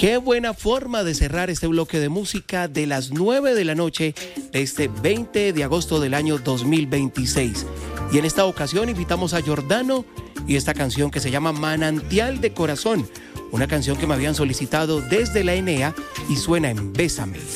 Qué buena forma de cerrar este bloque de música de las 9 de la noche de este 20 de agosto del año 2026. Y en esta ocasión invitamos a Giordano y esta canción que se llama Manantial de Corazón, una canción que me habían solicitado desde la ENEA y suena en Bésame.